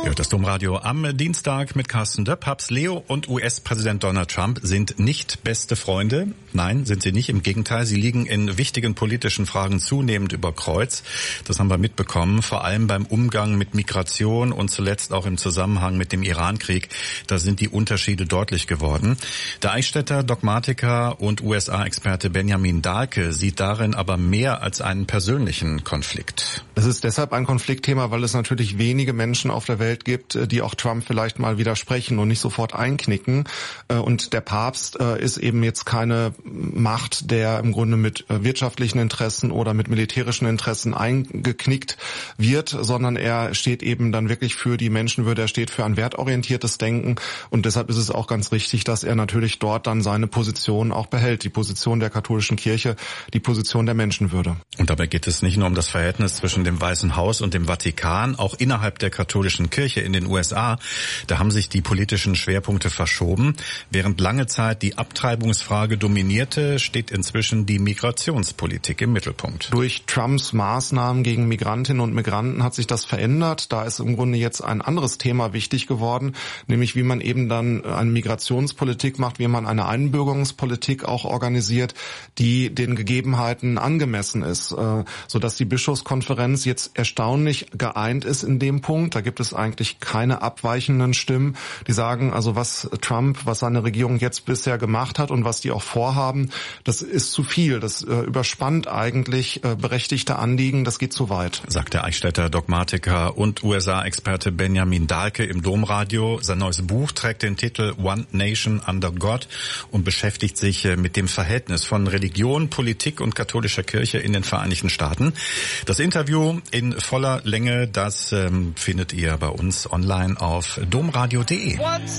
Ja, das Domradio am Dienstag mit Carsten Döpp. Papst Leo und US-Präsident Donald Trump sind nicht beste Freunde. Nein, sind sie nicht. Im Gegenteil, sie liegen in wichtigen politischen Fragen zunehmend über Kreuz. Das haben wir mitbekommen, vor allem beim Umgang mit Migration und zuletzt auch im Zusammenhang mit dem Irankrieg. Da sind die Unterschiede deutlich geworden. Der Eichstätter Dogmatiker und USA-Experte Benjamin Dahlke sieht darin aber mehr als einen persönlichen Konflikt. Es ist deshalb ein Konfliktthema, weil es natürlich wenige Menschen auf der Welt gibt, die auch Trump vielleicht mal widersprechen und nicht sofort einknicken. Und der Papst ist eben jetzt keine Macht, der im Grunde mit wirtschaftlichen Interessen oder mit militärischen Interessen eingeknickt wird, sondern er steht eben dann wirklich für die Menschenwürde, er steht für ein wertorientiertes Denken. Und deshalb ist es auch ganz richtig, dass er natürlich dort dann seine Position auch behält, die Position der katholischen Kirche, die Position der Menschenwürde. Und dabei geht es nicht nur um das Verhältnis zwischen dem Weißen Haus und dem Vatikan, auch innerhalb der katholischen Kirche in den USA, da haben sich die politischen Schwerpunkte verschoben. Während lange Zeit die Abtreibungsfrage dominierte, steht inzwischen die Migrationspolitik im Mittelpunkt. Durch Trumps Maßnahmen gegen Migrantinnen und Migranten hat sich das verändert. Da ist im Grunde jetzt ein anderes Thema wichtig geworden, nämlich wie man eben dann eine Migrationspolitik macht, wie man eine Einbürgerungspolitik auch organisiert, die den Gegebenheiten angemessen ist, sodass die Bischofskonferenz jetzt erstaunlich geeint ist in dem Punkt. Da gibt es eigentlich keine abweichenden Stimmen, die sagen, also was Trump, was seine Regierung jetzt bisher gemacht hat und was die auch vorhaben, das ist zu viel. Das überspannt eigentlich berechtigte Anliegen, das geht zu weit. Sagt der Eichstätter Dogmatiker und USA-Experte Benjamin Dahlke im Domradio. Sein neues Buch trägt den Titel One Nation Under God und beschäftigt sich mit dem Verhältnis von Religion, Politik und katholischer Kirche in den Vereinigten Staaten. Das Interview in voller Länge, das findet ihr bei uns online auf domradio.de.